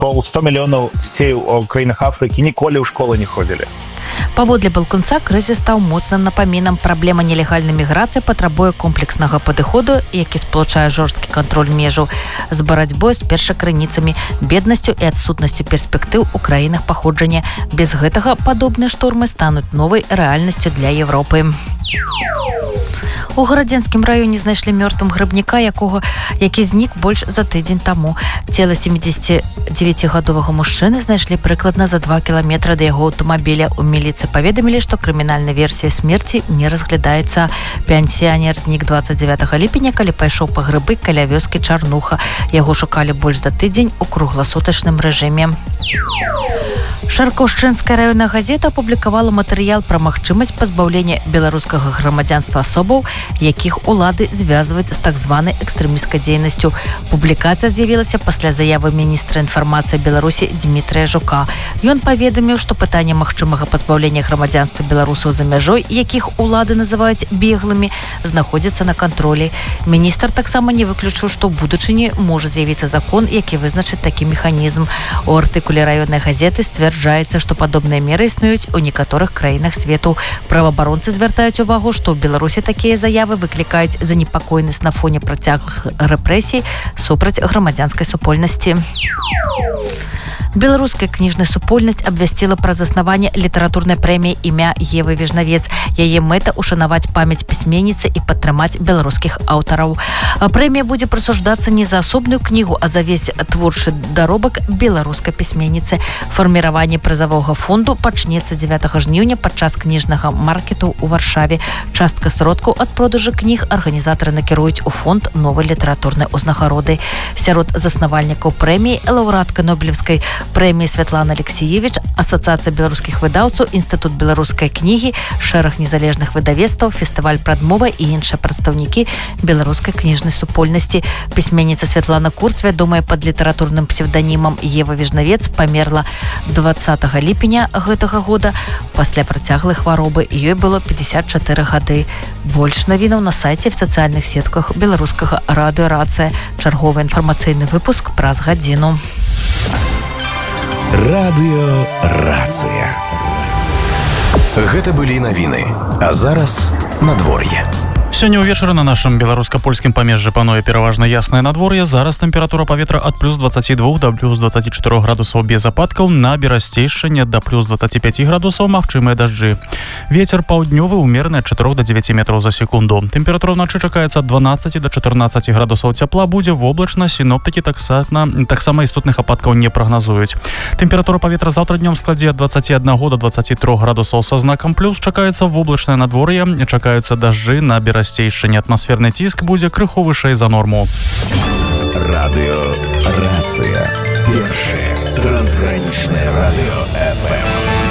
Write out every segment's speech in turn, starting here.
Пол 100 мільёнаў дзяцей у краінах Афрыкі ніколі ў школу не ходзілі. Паводле Балкунца, крызіс стаў моцным напамінам. Праблема нелегальнай міграцыі патрабуе комплекснага падыходу, які сполучае жорсткі кантроль межаў з барацьбой з першакрыніцамі, беднасцю і адсутнасцю перспектыў у краінах паходжання. Без гэтага падобныя штормы стануць новай рэальнасцю для Европы. У Гарадзенскім раёне знайшлі мёртвым грыбніка, які знік больш за тыдзень таму. Цела 79-гадовага мужчыны знайшлі прыкладна за 2 кіламетра да яго аўтамабіля. У міліцыі паведамілі, што крымінальная версія смерці не разглядаецца. Пенсіянер знік 29 ліпеня, калі пайшоў па грыбы каля вёскі Чарнуха. Яго шукалі больш за тыдзень у кругласутачным рэжыме. Шаркоўшчынская раённая газета апублікавала матэрыял пра магчымасць пазбаўлення беларускага грамадзянства асобаў, якіх улады звязваюць з так званай экстрэмісцкай дзейнасцю. Публікацыя з'явілася пасля заявы міністра інфармацыі Беларусі Дмітрыя Жука. Ён паведаміў, што пытанне магчымага пазбаўлення грамадзянства беларусаў за мяжой, якіх улады называюць беглымі, знаходзіцца на кантролі. Міністр таксама не выключыў, што ў будучыні можа з'явіцца закон, які вызначыць такі механізм. У артыкуле раённай газеты сцвярджаецца, што падобныя меры існуюць у некаторых краінах свету. Праваабаронцы звяртаюць увагу, што ў Беларусі такія заявы выклікаюць занепакоенасць на фоне працяглых рэпрэсій супраць грамадзянскай супольнасці. Беларуская кніжная супольнасць абвясціла пра заснаванне літаратурнай прэміі імя Евы Вежнавец. Яе мэта ушанаваць памяць пісьменніцы і падтрымаць беларускіх аўтараў. Прэмія будзе прысуждацца не за асобную кнігу, а за весь творчы даробак беларускай пісьменніцы. Фарміраванне прызавога фонду пачнецца 9 жніўня падчас кніжнага маркету ў Варшаве. Частка сродкаў ад продажу кніг арганізатары накіруюць у фонд новай літаратурнай узнагароды. Сярод заснавальнікаў прэміі лаўрэатка Нобелевскай прэміі Святлана Алексеевич, Асацыяцыя беларускіх выдаўцаў, Інстытут беларускай кнігі, шэраг незалежных выдавецтваў, фестываль прадмова і іншыя прадстаўнікі беларускай кніжнай супольнасці. Пісьменніца Святлана Курц, вядомая пад літаратурным псевданімам Ева Вежнавец, памерла 20 ліпеня гэтага года пасля працяглай хваробы. Ёй было 54 гады. Больш навінаў на сайце в сацыяльных сетках беларускага радыё «Рацыя». Чарговы інфармацыйны выпуск праз гадзіну. Радыё «Рацыя». Гэта былі навіны. А зараз надвор'е. Сёння ўвечары на нашым беларуска-польскім памежжы пануе пераважна яснае надвор'е. Зараз тэмпература паветра ад плюс 22 да плюс 24 градусаў без ападкаў, на берасцейшыне да плюс 25 градусаў магчымыя дажджы. Вецер паўднёвы ўмераны ад 4 до 9 метраў за секунду. Тэмпература ўначы чакаецца ад 12 до 14 градусаў цяпла. Будзе воблачна, сіноптыкі таксама істотных ападкаў не прагназуюць. Тэмпература паветра заўтра днём складзе ад 21 до 23 градусаў са знакам плюс. Чакаецца воблачнае надвор'е, чакаюцца дажджы, на берасцейшыне атмасферны ціск будзе крыху вышэй за норму. Радыё «Рацыя». Першае трансгранічнае радыё ФМ.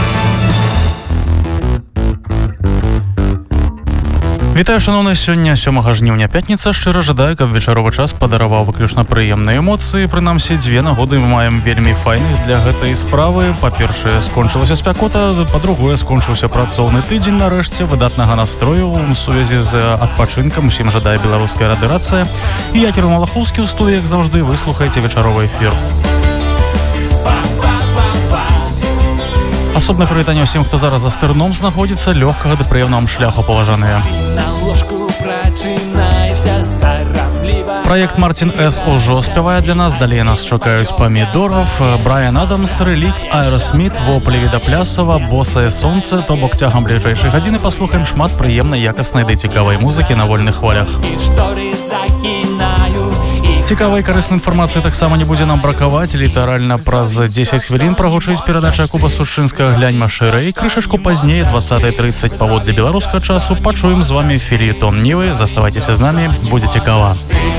Вітаю, шановныя, сёння 7 жніўня пятніца. Шчыра жадаю, каб вечаровы час падараваў выключна прыемныя эмоцыі. Прынамсі, 2 нагоды мы маем вельмі файных для гэтай справы. Па-першае, скончылася спякота, па-другое, скончыўся працоўны тыдзень нарэшце. Выдатнага настрою у сувязі з адпачынкам усім жадае беларуская радыё «Рацыя». І я, Кірыл Малахоўскі, ў студыі, як заўжды, вы слухаеце вечаровы эфір. Асобнае прывітанне ўсім, хто зараз за стырном знаходзіцца. Лёгкага да прыемнага шляху, паважаныя. Праект Мартин С. ўжо спявае для нас. Далей нас чакаюць памідоров, Брайан Адамс, Рэлікт, Аэросміт, Воплі Віда Плясава, Босае сонце. То бок цягам бліжэйшай гадзіны паслухаем шмат прыемнай, якаснай ды цікавай музыкі на вольных хвалях. Цікавай карыснай інфармацыі таксама не будзе нам бракаваць. Літаральна праз 10 хвілін прагучыць перадача Куба Сушчынскага «Глянь машыра». І крышачку пазней, 20:30 паводле беларускага часу, пачуем з вамі фельетон Нівы. Заставайцеся з намі, будзе цікава.